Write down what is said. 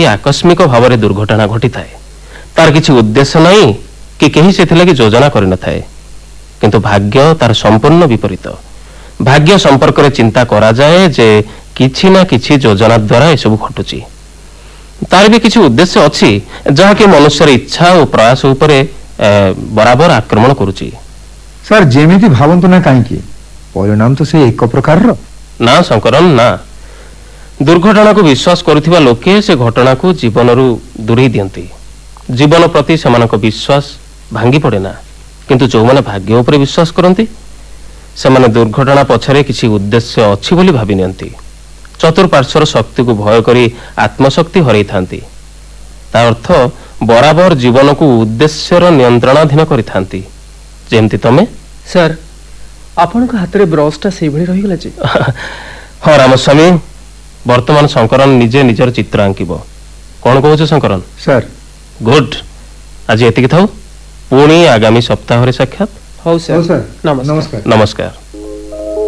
आकस्मिक भाव में दुर्घटना घटी थाए तार किसी उद्देश्य नहीं कि कहीं से योजना कर न थाए किंतु भाग्य तार संपूर्ण विपरीत भाग्य संपर्क में चिंता करा जाए जे किछि ना किछि योजना द्वारा यह सब घटुची तार भी किसी उद्देश्य अच्छी जहाँकि मनुष्यर इच्छा और प्रयास उपरे बराबर आक्रमण करुची। सर जेमिति भावंतु ना कहीं परिणाम तो से एक प्रकार ना शंकरन ना दुर्घटना को विश्वास करुथिबा लोके से घटना को जीवन रु दूरी दियंती जीवन प्रति सेमानक विश्वास भांगी पड़े ना किंतु जो माने भाग्य उपरे विश्वास करती से माने दुर्घटना पछरे किसी उद्देश्य अच्छी बोली भाबी नियंती चतुर्पार्श्वर शक्ति को भय करी आत्मशक्ति हरई थांती ता अर्थ बराबर जीवन को उद्देश्यर नियंत्रणाधीन करि थांती जेमती तमे सर आपण को हाथ रे ब्रशटा सेही भली रही गेला जे हां रामस्वामी वर्तमान शंकरन निजे निजर चित्र आंकिबो कोन कहू शंकरन सर गुड आज एतिक थाउ पुणी आगामी सप्ताह रे साक्षात हो सर नमस्कार नमस्कार।